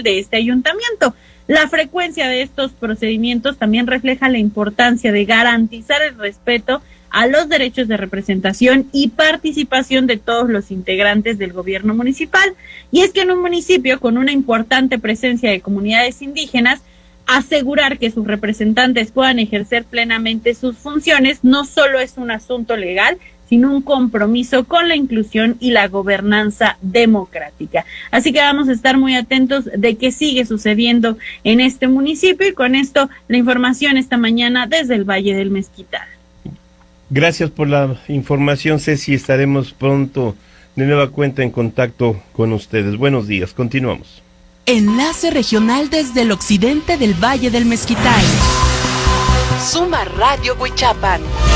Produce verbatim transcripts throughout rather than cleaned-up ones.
municipal de este ayuntamiento. La frecuencia de estos procedimientos también refleja la importancia de garantizar el respeto a los derechos de representación y participación de todos los integrantes del gobierno municipal. Y es que en un municipio con una importante presencia de comunidades indígenas, asegurar que sus representantes puedan ejercer plenamente sus funciones no solo es un asunto legal, sino un compromiso con la inclusión y la gobernanza democrática. Así que vamos a estar muy atentos de qué sigue sucediendo en este municipio, y con esto la información esta mañana desde el Valle del Mezquital. Gracias por la información, Ceci. Estaremos pronto de nueva cuenta en contacto con ustedes. Buenos días, continuamos. Enlace regional desde el occidente del Valle del Mezquital. Suma Radio Huichapan.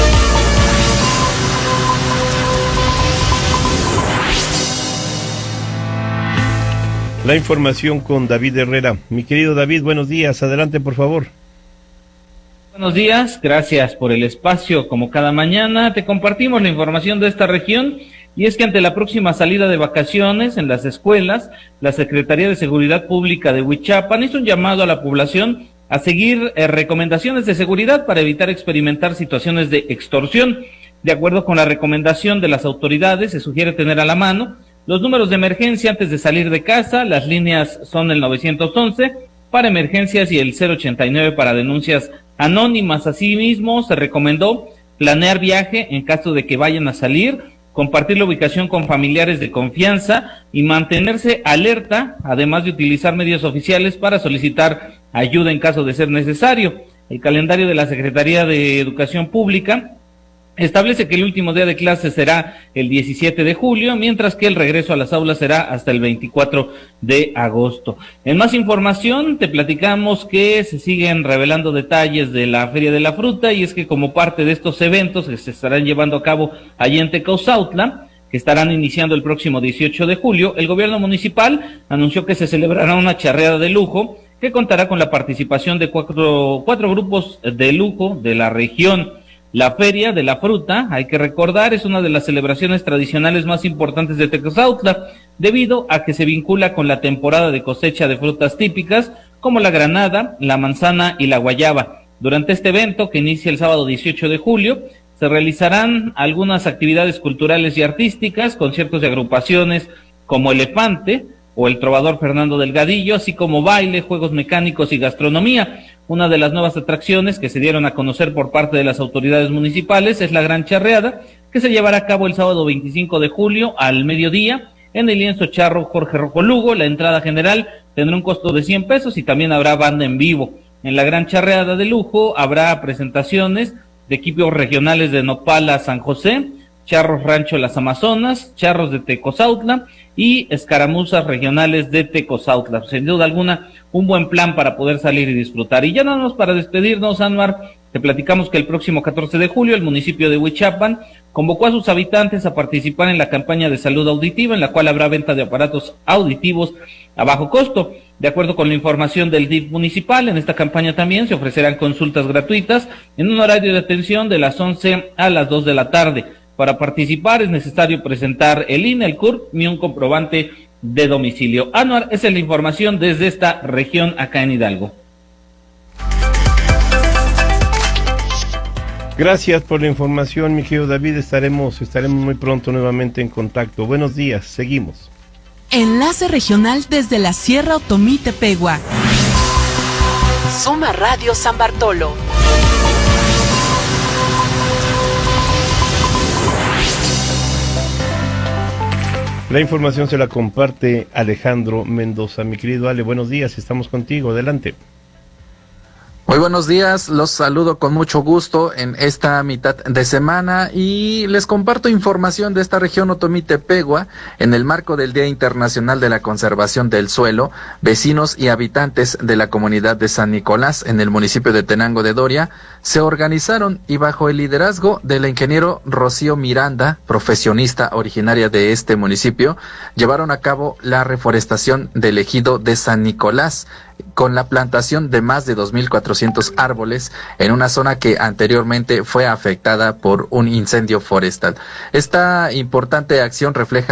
La información con David Herrera. Mi querido David, buenos días. Adelante, por favor. Buenos días, gracias por el espacio. Como cada mañana te compartimos la información de esta región, y es que ante la próxima salida de vacaciones en las escuelas, la Secretaría de Seguridad Pública de Huichapan hizo un llamado a la población a seguir eh, recomendaciones de seguridad para evitar experimentar situaciones de extorsión. De acuerdo con la recomendación de las autoridades, se sugiere tener a la mano los números de emergencia antes de salir de casa. Las líneas son el nueve once para emergencias y el cero ochenta y nueve para denuncias anónimas. Asimismo, se recomendó planear viaje en caso de que vayan a salir, compartir la ubicación con familiares de confianza y mantenerse alerta, además de utilizar medios oficiales para solicitar ayuda en caso de ser necesario. El calendario de la Secretaría de Educación Pública establece que el último día de clase será el diecisiete de julio, mientras que el regreso a las aulas será hasta el veinticuatro de agosto. En más información, te platicamos que se siguen revelando detalles de la Feria de la Fruta, y es que como parte de estos eventos que se estarán llevando a cabo allí en Tecozautlán, que estarán iniciando el próximo dieciocho de julio, el gobierno municipal anunció que se celebrará una charreada de lujo que contará con la participación de cuatro, cuatro grupos de lujo de la región. La Feria de la Fruta, hay que recordar, es una de las celebraciones tradicionales más importantes de Tecozautlán, debido a que se vincula con la temporada de cosecha de frutas típicas como la granada, la manzana y la guayaba. Durante este evento, que inicia el sábado dieciocho de julio, se realizarán algunas actividades culturales y artísticas, conciertos de agrupaciones como Elefante o el trovador Fernando Delgadillo, así como baile, juegos mecánicos y gastronomía. Una de las nuevas atracciones que se dieron a conocer por parte de las autoridades municipales es la Gran Charreada, que se llevará a cabo el sábado veinticinco de julio al mediodía en el lienzo charro Jorge Rojo Lugo. La entrada general tendrá un costo de cien pesos y también habrá banda en vivo. En la Gran Charreada de lujo habrá presentaciones de equipos regionales de Nopala, San José, Charros Rancho Las Amazonas, Charros de Tecozautlán y escaramuzas regionales de Tecozautlán. Sin duda alguna, un buen plan para poder salir y disfrutar. Y ya nada más para despedirnos, Anuar, te platicamos que el próximo catorce de julio el municipio de Huichapan convocó a sus habitantes a participar en la campaña de salud auditiva, en la cual habrá venta de aparatos auditivos a bajo costo. De acuerdo con la información del D I F municipal, en esta campaña también se ofrecerán consultas gratuitas en un horario de atención de las once a las dos de la tarde. Para participar es necesario presentar el I N E, el C U R P y un comprobante de domicilio. Anuar, esa es la información desde esta región acá en Hidalgo. Gracias por la información, mi querido David. Estaremos, estaremos muy pronto nuevamente en contacto. Buenos días, seguimos. Enlace regional desde la Sierra Otomí Tepehua. Suma Radio San Bartolo. La información se la comparte Alejandro Mendoza. Mi querido Ale, buenos días, estamos contigo, adelante. Muy buenos días, los saludo con mucho gusto en esta mitad de semana y les comparto información de esta región Otomí Tepehua en el marco del Día Internacional de la Conservación del Suelo. Vecinos y habitantes de la comunidad de San Nicolás en el municipio de Tenango de Doria se organizaron y bajo el liderazgo del ingeniero Rocío Miranda, profesionista originaria de este municipio, llevaron a cabo la reforestación del ejido de San Nicolás, con la plantación de más de dos mil cuatrocientos árboles en una zona que anteriormente fue afectada por un incendio forestal. Esta importante acción refleja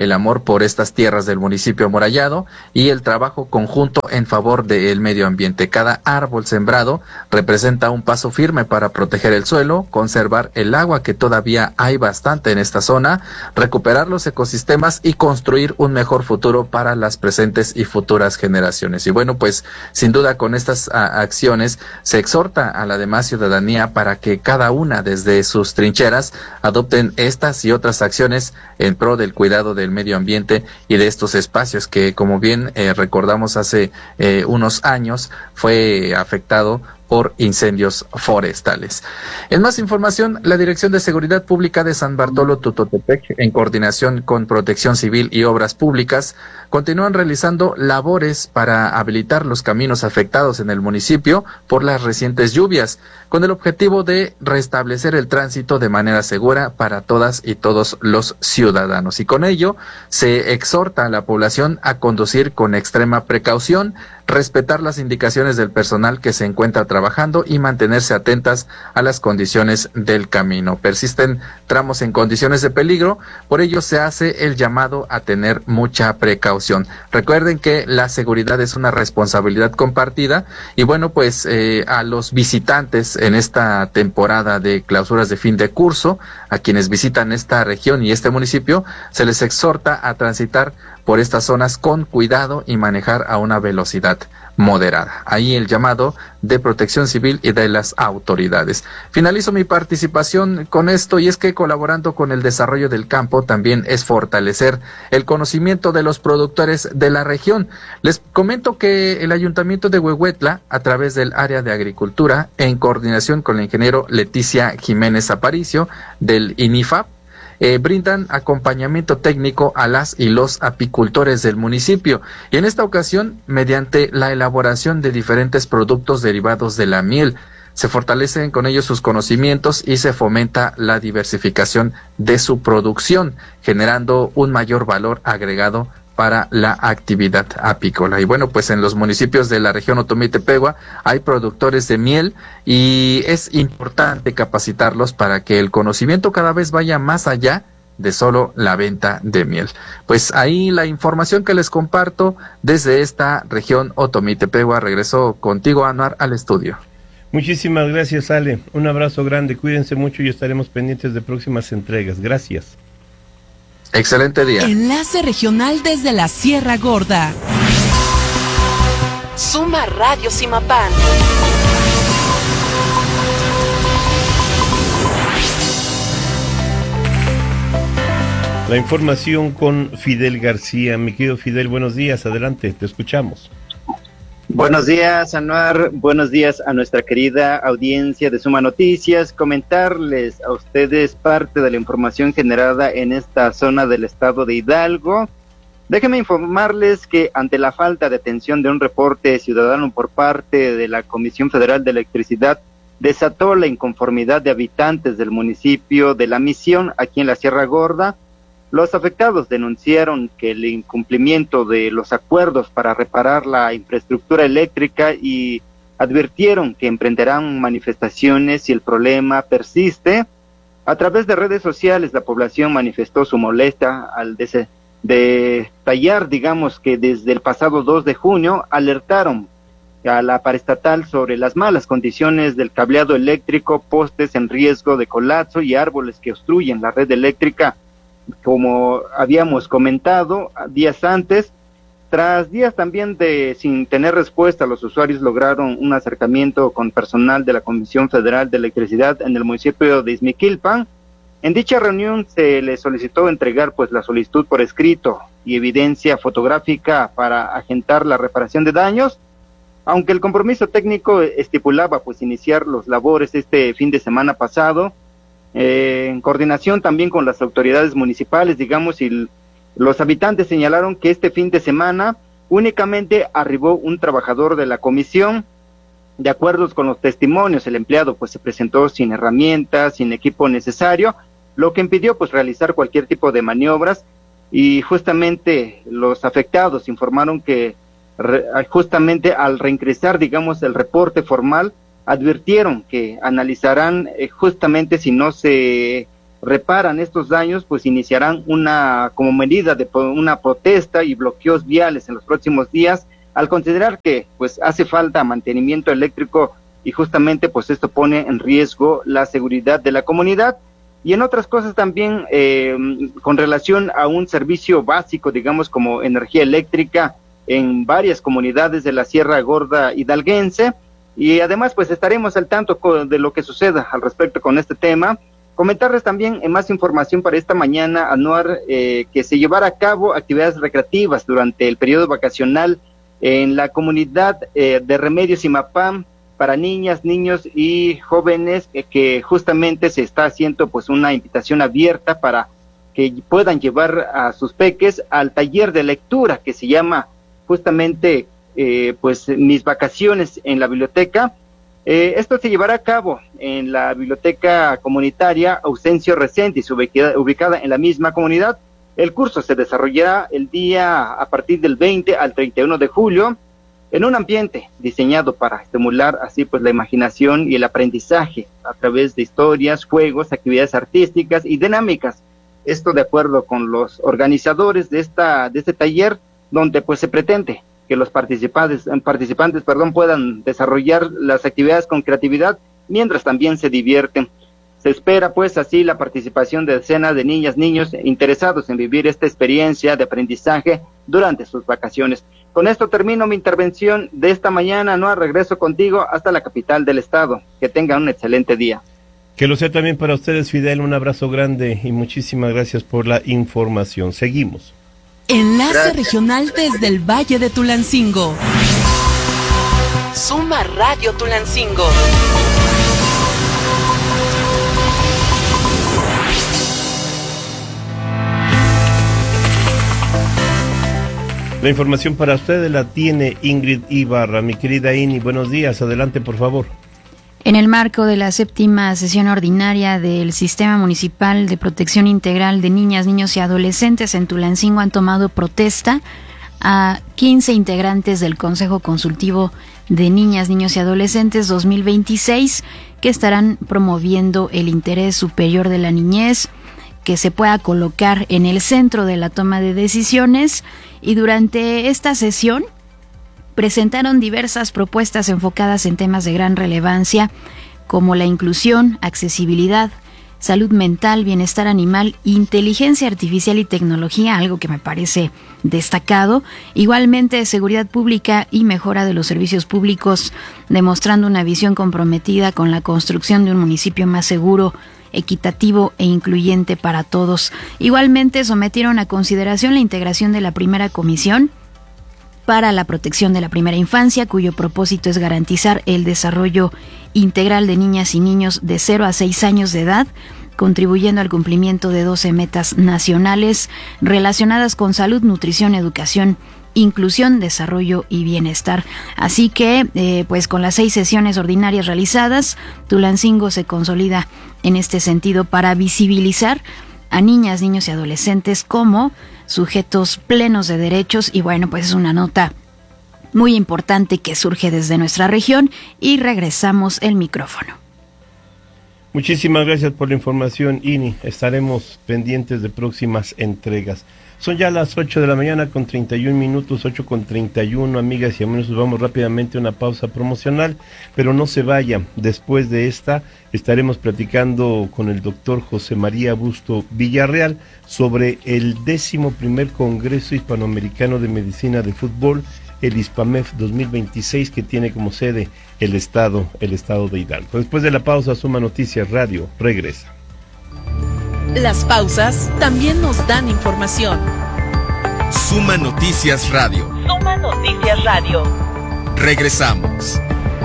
el amor por estas tierras del municipio amurallado y el trabajo conjunto en favor del medio ambiente. Cada árbol sembrado representa un paso firme para proteger el suelo, conservar el agua, que todavía hay bastante en esta zona, recuperar los ecosistemas y construir un mejor futuro para las presentes y futuras generaciones. Y bueno, pues sin duda con estas a, acciones se exhorta a la demás ciudadanía para que cada una desde sus trincheras adopten estas y otras acciones en pro del cuidado del medio ambiente y de estos espacios que, como bien eh, recordamos, hace eh, unos años fue afectado por incendios forestales. En más información, la Dirección de Seguridad Pública de San Bartolo Tutotepec, en coordinación con Protección Civil y Obras Públicas, continúan realizando labores para habilitar los caminos afectados en el municipio por las recientes lluvias, con el objetivo de restablecer el tránsito de manera segura para todas y todos los ciudadanos. Y con ello, se exhorta a la población a conducir con extrema precaución, respetar las indicaciones del personal que se encuentra trabajando y mantenerse atentas a las condiciones del camino. Persisten tramos en condiciones de peligro, por ello se hace el llamado a tener mucha precaución. Recuerden que la seguridad es una responsabilidad compartida y bueno, pues eh, a los visitantes en esta temporada de clausuras de fin de curso, a quienes visitan esta región y este municipio, se les exhorta a transitar por estas zonas con cuidado y manejar a una velocidad moderada. Ahí el llamado de Protección Civil y de las autoridades. Finalizo mi participación con esto, y es que colaborando con el desarrollo del campo también es fortalecer el conocimiento de los productores de la región. Les comento que el Ayuntamiento de Huehuetla, a través del área de agricultura, en coordinación con el ingeniero Leticia Jiménez Aparicio del INIFAP, Eh, brindan acompañamiento técnico a las y los apicultores del municipio, y en esta ocasión mediante la elaboración de diferentes productos derivados de la miel. Se fortalecen con ellos sus conocimientos y se fomenta la diversificación de su producción, generando un mayor valor agregado para la actividad apícola. Y bueno, pues en los municipios de la región Otomí Tepehua hay productores de miel y es importante capacitarlos para que el conocimiento cada vez vaya más allá de solo la venta de miel. Pues ahí la información que les comparto desde esta región Otomí Tepehua. Regreso contigo, Anuar, al estudio. Muchísimas gracias, Ale. Un abrazo grande, cuídense mucho y estaremos pendientes de próximas entregas. Gracias. Excelente día. Enlace regional desde la Sierra Gorda. Suma Radio Simapán. La información con Fidel García. Mi querido Fidel, buenos días. Adelante, te escuchamos. Buenos días, Anuar. Buenos días a nuestra querida audiencia de Suma Noticias. Comentarles a ustedes parte de la información generada en esta zona del estado de Hidalgo. Déjenme informarles que ante la falta de atención de un reporte ciudadano por parte de la Comisión Federal de Electricidad, desató la inconformidad de habitantes del municipio de La Misión, aquí en la Sierra Gorda. Los afectados denunciaron que el incumplimiento de los acuerdos para reparar la infraestructura eléctrica y advirtieron que emprenderán manifestaciones si el problema persiste. A través de redes sociales, la población manifestó su molestia al des- detallar, digamos, que desde el pasado dos de junio alertaron a la paraestatal sobre las malas condiciones del cableado eléctrico, postes en riesgo de colapso y árboles que obstruyen la red eléctrica. Como habíamos comentado días antes, tras días también de sin tener respuesta, los usuarios lograron un acercamiento con personal de la Comisión Federal de Electricidad en el municipio de Izmiquilpan. En dicha reunión se les solicitó entregar pues la solicitud por escrito y evidencia fotográfica para agentar la reparación de daños, aunque el compromiso técnico estipulaba pues iniciar los labores este fin de semana pasado. Eh, en coordinación también con las autoridades municipales, digamos, y l- los habitantes señalaron que este fin de semana únicamente arribó un trabajador de la comisión. De acuerdo con los testimonios, el empleado pues se presentó sin herramientas, sin equipo necesario, lo que impidió pues realizar cualquier tipo de maniobras, y justamente los afectados informaron que re- justamente al reingresar, digamos, el reporte formal, advirtieron que analizarán eh, justamente si no se reparan estos daños, pues iniciarán una, como medida de una protesta y bloqueos viales en los próximos días, al considerar que pues hace falta mantenimiento eléctrico y justamente pues esto pone en riesgo la seguridad de la comunidad. Y en otras cosas también, eh, con relación a un servicio básico, digamos, como energía eléctrica en varias comunidades de la Sierra Gorda hidalguense, y además pues estaremos al tanto de lo que suceda al respecto con este tema. Comentarles también en más información para esta mañana, Anuar, eh, que se llevará a cabo actividades recreativas durante el periodo vacacional en la comunidad eh, de Remedios Imapam, para niñas, niños y jóvenes, eh, que justamente se está haciendo pues una invitación abierta para que puedan llevar a sus peques al taller de lectura que se llama justamente eh, pues Mis Vacaciones en la Biblioteca. Eh, esto se llevará a cabo en la biblioteca comunitaria Ausencio Reséndiz, ubicada, ubicada en la misma comunidad. El curso se desarrollará el día a partir del veinte al treinta y uno de julio, en un ambiente diseñado para estimular así pues la imaginación y el aprendizaje a través de historias, juegos, actividades artísticas y dinámicas. Esto de acuerdo con los organizadores de esta de este taller, donde pues se pretende que los participantes participantes perdón puedan desarrollar las actividades con creatividad mientras también se divierten. Se espera pues así la participación de decenas de niñas, niños interesados en vivir esta experiencia de aprendizaje durante sus vacaciones. Con esto termino mi intervención de esta mañana, no regreso contigo hasta la capital del estado. Que tengan un excelente día. Que lo sea también para ustedes, Fidel, un abrazo grande y muchísimas gracias por la información. Seguimos. Enlace Gracias. regional desde el Valle de Tulancingo. Suma Radio Tulancingo. La información para ustedes la tiene Ingrid Ibarra. Mi querida Ini, buenos días. Adelante, por favor. En el marco de la séptima sesión ordinaria del Sistema Municipal de Protección Integral de Niñas, Niños y Adolescentes en Tulancingo han tomado protesta a quince integrantes del Consejo Consultivo de Niñas, Niños y Adolescentes dos mil veintiséis, que estarán promoviendo el interés superior de la niñez, que se pueda colocar en el centro de la toma de decisiones. Y durante esta sesión presentaron diversas propuestas enfocadas en temas de gran relevancia, como la inclusión, accesibilidad, salud mental, bienestar animal, inteligencia artificial y tecnología, algo que me parece destacado. Igualmente, seguridad pública y mejora de los servicios públicos, demostrando una visión comprometida con la construcción de un municipio más seguro, equitativo e incluyente para todos. Igualmente sometieron a consideración la integración de la primera comisión para la protección de la primera infancia, cuyo propósito es garantizar el desarrollo integral de niñas y niños de cero a seis años de edad, contribuyendo al cumplimiento de doce metas nacionales relacionadas con salud, nutrición, educación, inclusión, desarrollo y bienestar. Así que, eh, pues con las seis sesiones ordinarias realizadas, Tulancingo se consolida en este sentido para visibilizar a niñas, niños y adolescentes como sujetos plenos de derechos. Y bueno, pues es una nota muy importante que surge desde nuestra región. Y regresamos el micrófono. Muchísimas gracias por la información, Ini. Estaremos pendientes de próximas entregas. Son ya las ocho de la mañana con treinta y un minutos, ocho con treinta y uno, amigas y amigos. Nos vamos rápidamente a una pausa promocional, pero no se vaya. Después de esta estaremos platicando con el doctor José María Busto Villarreal sobre el décimo primer Congreso Hispanoamericano de Medicina de Fútbol, el HISPAMEF dos mil veintiséis, que tiene como sede el estado, el estado de Hidalgo. Después de la pausa, Suma Noticias Radio regresa. Las pausas también nos dan información. Suma Noticias Radio. Suma Noticias Radio. Regresamos.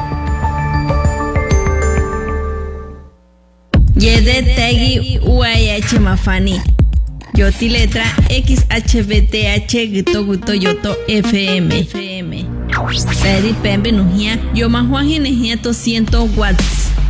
Yedetegi U I H Mafani. Yoti letra X H B T H Gito Guto Yoto F M. Peri Pembe Nujia. Yo Mahuaji Nejia to ciento watts.